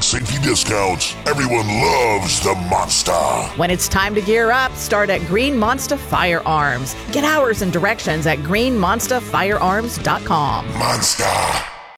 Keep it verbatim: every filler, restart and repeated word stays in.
and safety discounts. Everyone loves the Monster. When it's time to gear up, start at Green Monster Firearms. Get hours and directions at green monster firearms dot com. Monster.